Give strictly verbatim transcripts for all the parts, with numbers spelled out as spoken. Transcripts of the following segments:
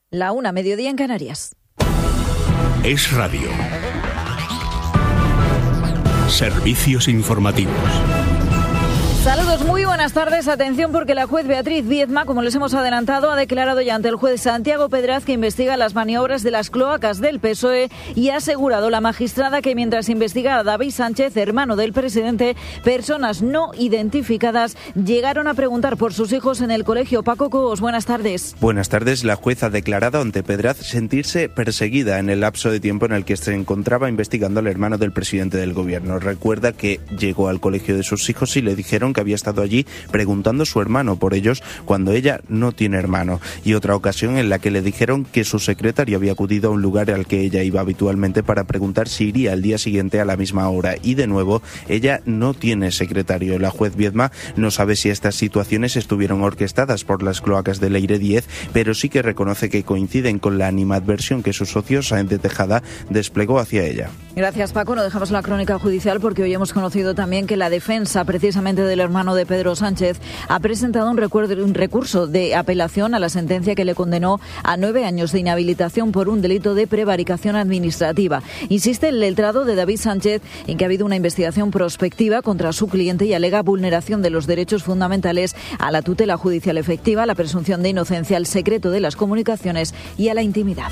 La una, mediodía en Canarias. Es Radio. Servicios informativos. Saludos, muy buenas tardes. Atención porque la juez Beatriz Viedma, como les hemos adelantado, ha declarado ya ante el juez Santiago Pedraz que investiga las maniobras de las cloacas del P S O E y ha asegurado la magistrada que mientras investigaba a David Sánchez, hermano del presidente, personas no identificadas llegaron a preguntar por sus hijos en el colegio. Paco Cobos, buenas tardes. Buenas tardes. La juez ha declarado ante Pedraz sentirse perseguida en el lapso de tiempo en el que se encontraba investigando al hermano del presidente del gobierno. Recuerda que llegó al colegio de sus hijos y le dijeron que había estado allí preguntando a su hermano por ellos cuando ella no tiene hermano, y otra ocasión en la que le dijeron que su secretario había acudido a un lugar al que ella iba habitualmente para preguntar si iría al día siguiente a la misma hora, y de nuevo ella no tiene secretario. La juez Viedma no sabe si estas situaciones estuvieron orquestadas por las cloacas de Leire diez, pero sí que reconoce que coinciden con la animadversión que su socio Sáenz de Tejada desplegó hacia ella. Gracias, Paco. No dejamos la crónica judicial porque hoy hemos conocido también que la defensa precisamente del hermano de Pedro Sánchez ha presentado un, recuerdo, un recurso de apelación a la sentencia que le condenó a nueve años de inhabilitación por un delito de prevaricación administrativa. Insiste el letrado de David Sánchez en que ha habido una investigación prospectiva contra su cliente y alega vulneración de los derechos fundamentales a la tutela judicial efectiva, a la presunción de inocencia, al secreto de las comunicaciones y a la intimidad.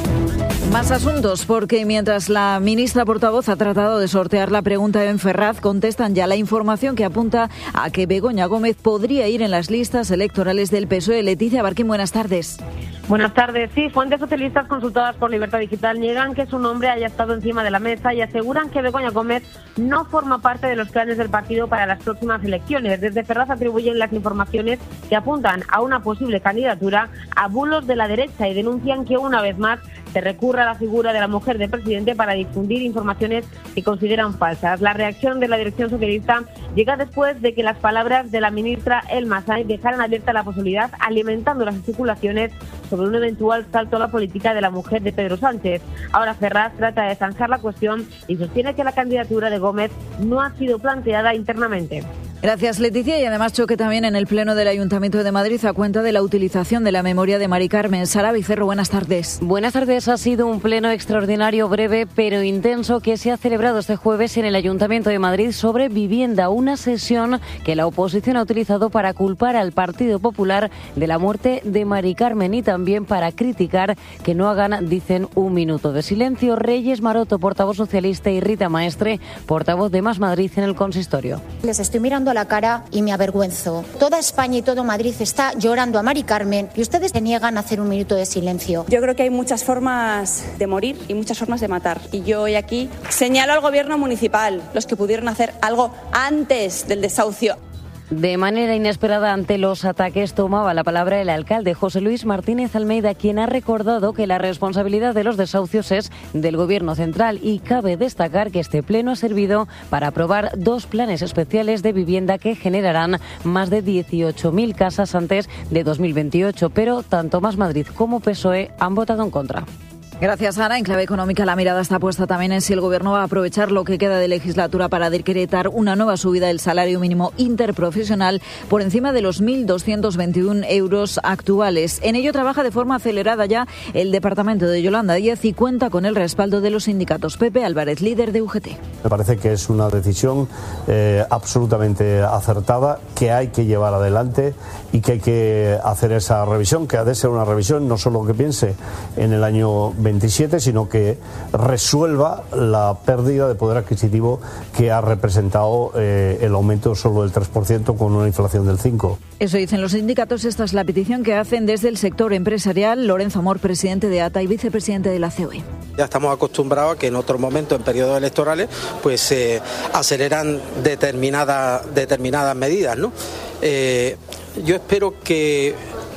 Más asuntos, porque mientras la ministra portavoz ha tratado de sortear la pregunta en Ferraz, contestan ya la información que apunta a que Begoña Gómez podría ir en las listas electorales del P S O E. Leticia Barquín, buenas tardes. Buenas tardes. Sí, fuentes socialistas consultadas por Libertad Digital niegan que su nombre haya estado encima de la mesa y aseguran que Begoña Gómez no forma parte de los planes del partido para las próximas elecciones. Desde Ferraz atribuyen las informaciones que apuntan a una posible candidatura a bulos de la derecha y denuncian que una vez más se recurre a la figura de la mujer del presidente para difundir informaciones que consideran falsas. La reacción de la dirección socialista llega después de que las palabras de la ministra Elma Sainz dejaran abierta la posibilidad, alimentando las especulaciones sobre un eventual salto a la política de la mujer de Pedro Sánchez. Ahora Ferraz trata de zanjar la cuestión y sostiene que la candidatura de Gómez no ha sido planteada internamente. Gracias, Leticia. Y además choque también en el Pleno del Ayuntamiento de Madrid a cuenta de la utilización de la memoria de Mari Carmen. Sara Becerro, buenas tardes. Buenas tardes. Ha sido un pleno extraordinario, breve pero intenso, que se ha celebrado este jueves en el Ayuntamiento de Madrid sobre vivienda, una sesión que la oposición ha utilizado para culpar al Partido Popular de la muerte de Mari Carmen y también para criticar que no hagan, dicen, un minuto de silencio. Reyes Maroto, portavoz socialista, y Rita Maestre, portavoz de Más Madrid en el consistorio. Les estoy mirando la cara y me avergüenzo. Toda España y todo Madrid está llorando a Mari Carmen y ustedes se niegan a hacer un minuto de silencio. Yo creo que hay muchas formas de morir y muchas formas de matar. Y yo hoy aquí señalo al gobierno municipal, los que pudieron hacer algo antes del desahucio. De manera inesperada ante los ataques tomaba la palabra el alcalde José Luis Martínez Almeida, quien ha recordado que la responsabilidad de los desahucios es del Gobierno central, y cabe destacar que este pleno ha servido para aprobar dos planes especiales de vivienda que generarán más de dieciocho mil casas antes de dos mil veintiocho, pero tanto Más Madrid como P S O E han votado en contra. Gracias, Ana. En clave económica, la mirada está puesta también en si el Gobierno va a aprovechar lo que queda de legislatura para decretar una nueva subida del salario mínimo interprofesional por encima de los mil doscientos veintiuno euros actuales. En ello trabaja de forma acelerada ya el departamento de Yolanda Díaz y cuenta con el respaldo de los sindicatos. Pepe Álvarez, líder de U G T. Me parece que es una decisión eh, absolutamente acertada, que hay que llevar adelante y que hay que hacer esa revisión, que ha de ser una revisión no solo que piense en el año veintisiete, sino que resuelva la pérdida de poder adquisitivo que ha representado eh, el aumento solo del tres por ciento con una inflación del cinco por ciento. Eso dicen los sindicatos. Esta es la petición que hacen desde el sector empresarial. Lorenzo Amor, presidente de A T A y vicepresidente de la C O E. Ya estamos acostumbrados a que en otros momentos, en periodos electorales, pues se eh, aceleran determinadas, determinadas medidas, ¿no? Eh, yo espero que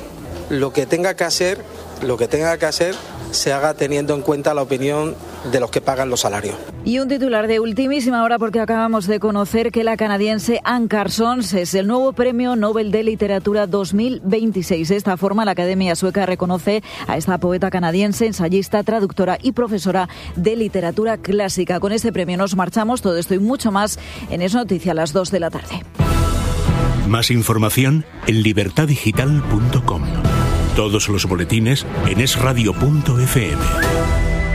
lo que tenga que hacer, lo que tenga que hacer se haga teniendo en cuenta la opinión de los que pagan los salarios. Y un titular de ultimísima hora, porque acabamos de conocer que la canadiense Anne Carson es el nuevo Premio Nobel de Literatura dos mil veintiséis. De esta forma, la Academia Sueca reconoce a esta poeta canadiense, ensayista, traductora y profesora de literatura clásica. Con este premio nos marchamos. Todo esto y mucho más en Es Noticia a las dos de la tarde. Más información en libertad digital punto com. Todos los boletines en es radio punto efe eme.